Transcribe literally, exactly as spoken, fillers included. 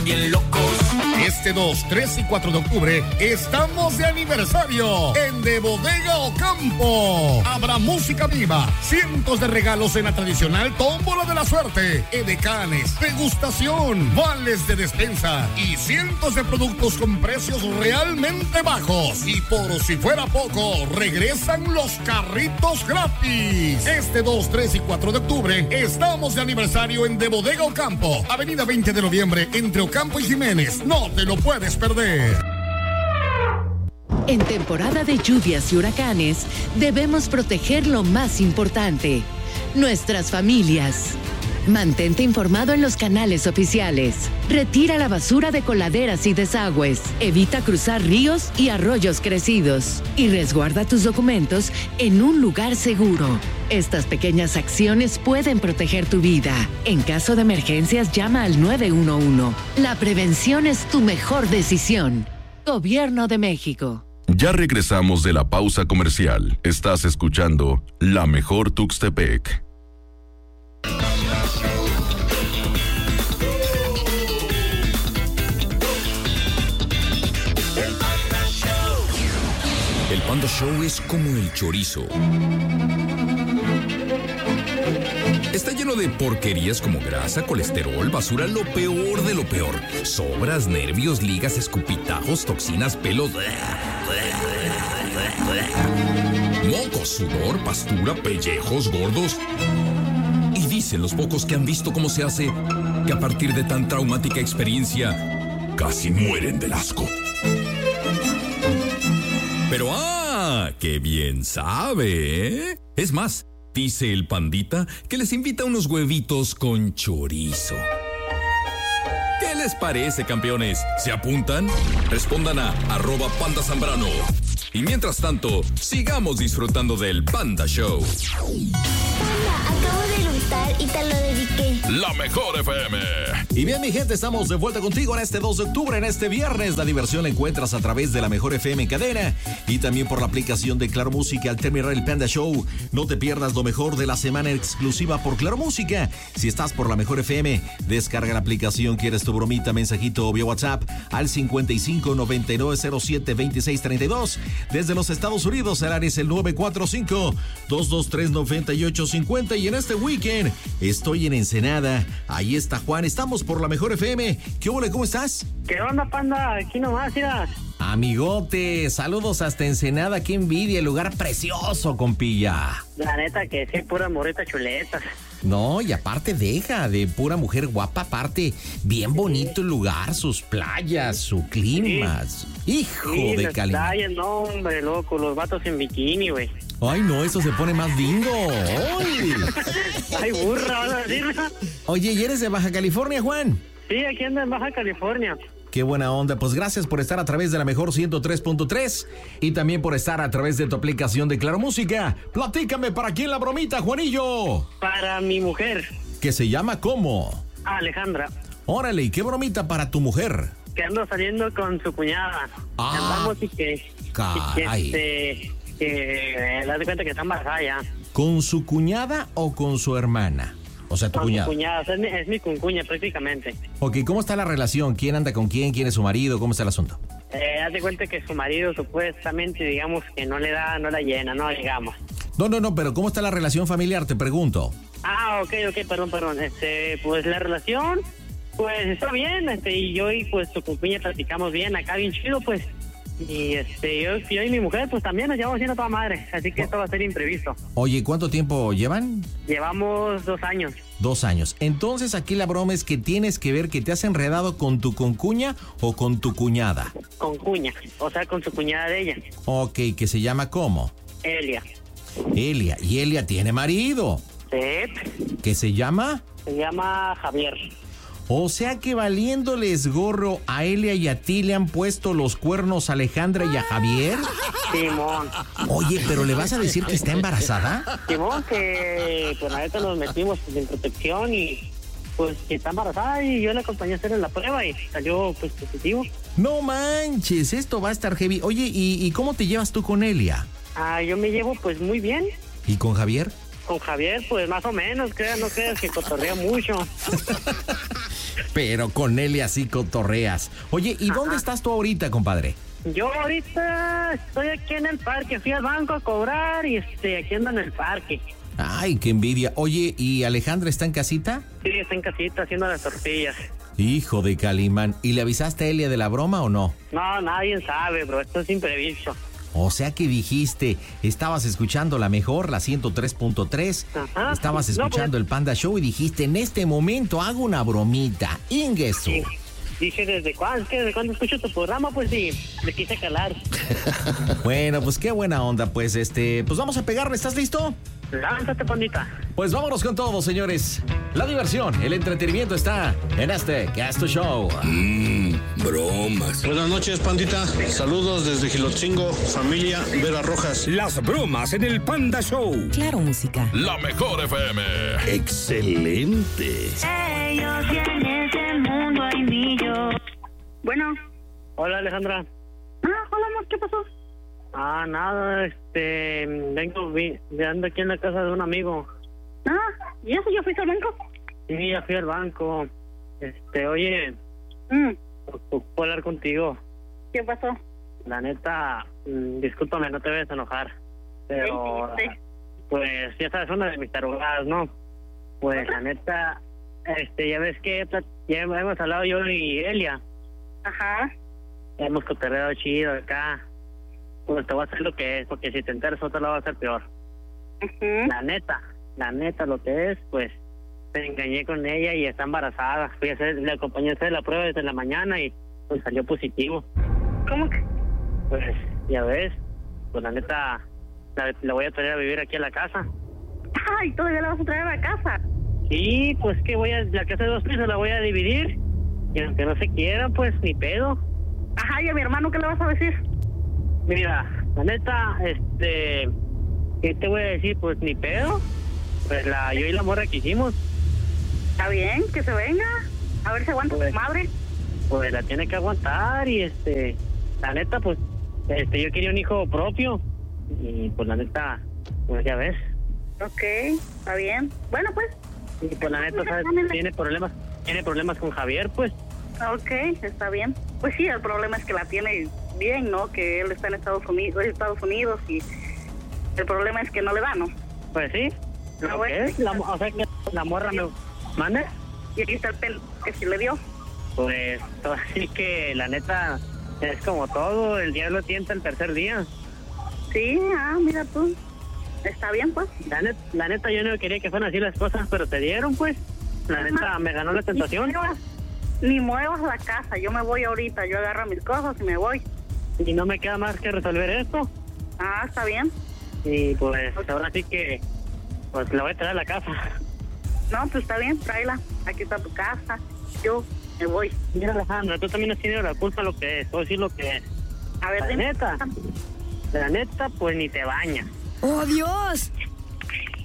bien locos. Este dos, tres y cuatro de octubre estamos de aniversario en De Bodega Ocampo. Habrá música viva, cientos de regalos en la tradicional tómbola de la suerte, edecanes, degustación, vales de despensa y cientos de productos con precios realmente bajos. Y por si fuera poco, regresan los carritos gratis. Este dos, tres y cuatro de octubre estamos de aniversario en De Bodega Ocampo, avenida veinte de noviembre, entre Ocampo y Jiménez. No te lo puedes perder. En temporada de lluvias y huracanes, debemos proteger lo más importante, nuestras familias. Mantente informado en los canales oficiales. Retira la basura de coladeras y desagües. Evita cruzar ríos y arroyos crecidos. Y resguarda tus documentos en un lugar seguro. Estas pequeñas acciones pueden proteger tu vida. En caso de emergencias, llama al nueve uno uno. La prevención es tu mejor decisión. Gobierno de México. Ya regresamos de la pausa comercial. Estás escuchando La Mejor Tuxtepec. El Panda Show es como el chorizo. Está lleno de porquerías como grasa, colesterol, basura, lo peor de lo peor. Sobras, nervios, ligas, escupitajos, toxinas, pelos, mocos, sudor, pastura, pellejos, gordos. Y dicen los pocos que han visto cómo se hace que a partir de tan traumática experiencia casi mueren del asco. Pero ¡ah! ¡Qué bien sabe! ¿eh? Es más, dice el pandita que les invita unos huevitos con chorizo. ¿Qué les parece, campeones? ¿Se apuntan? Respondan a arroba Panda Zambrano. Y mientras tanto, sigamos disfrutando del Panda Show. Panda, acabo de eructar y te lo dediqué. La Mejor F M. Y bien, mi gente, estamos de vuelta contigo en este dos de octubre, en este viernes. La diversión la encuentras a través de La Mejor F M en cadena y también por la aplicación de Claro Música. Al terminar el Panda Show, no te pierdas lo mejor de la semana exclusiva por Claro Música. Si estás por La Mejor F M, descarga la aplicación, quieres tu bromita, mensajito o vía WhatsApp al cincuenta y cinco, noventa y nueve, cero siete, veintiséis, treinta y dos. Desde los Estados Unidos, el área es el nueve cuatro cinco, dos dos tres, nueve ocho cinco cero. Y en este weekend estoy en Ensenada. Ahí está Juan. Estamos por La Mejor F M. ¿Qué ole? ¿Cómo estás? ¿Qué onda, Panda? Aquí nomás, mira. Amigote, saludos hasta Ensenada. Qué envidia, el lugar precioso, compilla. La neta que sí, pura moreta chuleta. No, y aparte deja de pura mujer guapa, aparte, bien bonito el lugar, sus playas, su clima. Sí. Hijo sí, de calidad. Playas, no, hombre, loco, los vatos en bikini, güey. Ay, no, eso se pone más lindo. ¡Ay! Ay, burra, vas a decir. Oye, ¿y eres de Baja California, Juan? Sí, aquí ando en Baja California. Qué buena onda, pues gracias por estar a través de la Mejor ciento tres punto tres y también por estar a través de tu aplicación de Claro Música. Platícame, ¿para quién la bromita, Juanillo? Para mi mujer. ¿Que se llama cómo? Alejandra. Órale, ¿y qué bromita para tu mujer? Que ando saliendo con su cuñada. Ah, andamos y que... caray. Y que, este, que le das cuenta que está embarazada ya. ¿Con su cuñada o con su hermana? O sea, tu con cuñada. Su cuñada, es mi, es mi cuncuña prácticamente. Ok, ¿cómo está la relación? ¿Quién anda con quién? ¿Quién es su marido? ¿Cómo está el asunto? Eh, haz de cuenta que su marido supuestamente, digamos, que no le da, no la llena, no, digamos. No, no, no, pero ¿cómo está la relación familiar? Te pregunto. Ah, ok, ok, perdón, perdón. Este, pues la relación, pues está bien, este, y yo y pues su cuñada platicamos bien, acá bien chido, pues. Y este, yo, yo y mi mujer, pues también nos llevamos siendo toda madre, así que esto va a ser imprevisto. Oye, ¿cuánto tiempo llevan? Llevamos dos años. Dos años. Entonces aquí la broma es que tienes que ver que te has enredado con tu concuña o con tu cuñada. Con cuña, o sea, con su cuñada de ella. Ok, ¿que se llama cómo? Elia. Elia, y Elia tiene marido. Sí. ¿Que se llama? Se llama Javier. O sea que valiéndoles gorro a Elia y a ti le han puesto los cuernos a Alejandra y a Javier. Simón. Oye, ¿pero le vas a decir que está embarazada? Simón, que pues ahorita nos metimos en protección y pues que está embarazada y yo la acompañé a hacer la prueba y salió pues positivo. No manches, esto va a estar heavy. Oye, ¿y, y cómo te llevas tú con Elia? Ah, yo me llevo pues muy bien. ¿Y con Javier? con Javier, pues más o menos, creas, no creas que cotorrea mucho. Pero con Elia sí cotorreas. Oye, ¿y Ajá. dónde estás tú ahorita, compadre? Yo ahorita estoy aquí en el parque, fui al banco a cobrar y este, aquí ando en el parque. Ay, qué envidia. Oye, ¿y Alejandra está en casita? Sí, está en casita haciendo las tortillas. Hijo de Calimán. ¿Y le avisaste a Elia de la broma o no? No, nadie sabe, bro, esto es imprevisto. O sea que dijiste, estabas escuchando la mejor, la ciento tres punto tres, Ajá. estabas escuchando no, pues, el Panda Show y dijiste, en este momento hago una bromita. Ingesu. Sí. Dije, ¿desde cuándo? Es que desde cuando escucho tu programa, pues sí, me quise calar. Bueno, pues qué buena onda, pues este, pues vamos a pegarle, ¿estás listo? Lánzate, pandita. Pues vámonos con todo, señores. La diversión, el entretenimiento está en este Gasto Show. Mmm, bromas. Buenas noches, pandita. Saludos desde Gilotzingo, familia Vera Rojas. Las bromas en el Panda Show. Claro, música. La mejor F M. Excelente. Ellos y en ese mundo hay millos. Bueno. Hola, Alejandra. Ah, hola, amor, ¿qué pasó? Ah, nada, este, vengo, vi, ando aquí en la casa de un amigo. Ah, ¿y eso ya fuiste al banco? Sí, ya fui al banco. Este, oye, mm. ¿puedo hablar contigo? ¿Qué pasó? La neta, mmm, discúlpame, no te vayas a enojar, pero, sí, sí. pues, ya sabes, una de mis tarugadas, ¿no? Pues, ¿Ajá? La neta, este, ya ves que ya hemos hablado yo y Elia. Ajá. Ya hemos cotorreado chido acá. Pues te voy a hacer lo que es, porque si te enteras otra la va a hacer peor. Uh-huh. La neta, la neta lo que es, pues me engañé con ella y está embarazada. Fui a hacer, le acompañé a hacer la prueba desde la mañana y pues salió positivo. ¿Cómo que? Pues ya ves, pues la neta la, la voy a traer a vivir aquí a la casa. Ay, ¿todavía la vas a traer a la casa? Sí, pues que voy a, la casa de dos pisos la voy a dividir y aunque no se quiera, pues ni pedo. Ajá, ¿y a mi hermano qué le vas a decir? Mira, la neta, este, ¿qué te voy a decir? Pues ni pedo. Pues la, yo y la morra que hicimos. Está bien, que se venga. A ver si aguanta pues, tu madre. Pues la tiene que aguantar y este, la neta, pues, este, yo quería un hijo propio. Y pues la neta, pues ya ves. Ok, está bien. Bueno, pues. Y pues la neta, ¿sabes? Tiene problemas, tiene problemas con Javier, pues. Ok, está bien. Pues sí, el problema es que la tiene bien, ¿no? Que él está en Estados Unidos, Estados Unidos y el problema es que no le da, ¿no? Pues sí. Ah, ¿Lo bueno, que es? La, o sea que la morra me manda. Y aquí está el pelo que sí le dio. Pues así que la neta es como todo, el diablo tienta el tercer día. Sí, ah, mira tú. Está bien, pues. La neta, la neta yo no quería que fueran así las cosas, pero te dieron, pues. La neta me ganó la tentación. Ni muevas la casa, yo me voy ahorita, yo agarro mis cosas y me voy. Y no me queda más que resolver esto. Ah, está bien. Y pues ahora sí que, pues la voy a traer a la casa. No, pues está bien, tráela. Aquí está tu casa, yo me voy. Mira, Alejandra, tú también has tenido la culpa de lo que es, voy a decir lo que es. A ver, la dime. neta, la neta, pues ni te bañas. ¡Oh, Dios!